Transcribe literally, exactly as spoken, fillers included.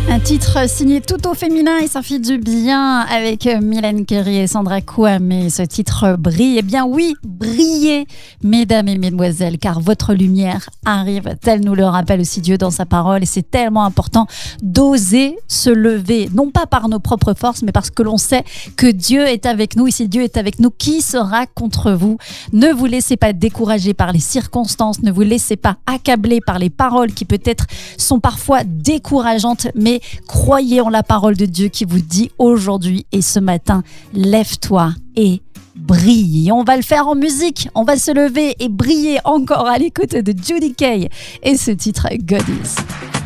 Un titre signé tout au féminin et ça fait du bien avec Mylène Kerry et Sandra Kouamé. Ce titre brille. Eh bien oui, brillez, mesdames et mesdemoiselles, car votre lumière arrive. Tel nous le rappelle aussi Dieu dans sa parole. Et c'est tellement important d'oser se lever, non pas par nos propres forces, mais parce que l'on sait que Dieu est avec nous. Et si Dieu est avec nous, qui sera contre vous? Ne vous laissez pas décourager par les circonstances. Ne vous laissez pas accabler par les paroles qui peut-être sont parfois décourageantes, mais croyez en la parole de Dieu qui vous dit aujourd'hui et ce matin, lève-toi et brille. On va le faire en musique, on va se lever et briller encore à l'écoute de Judy Kay et ce titre Goddess.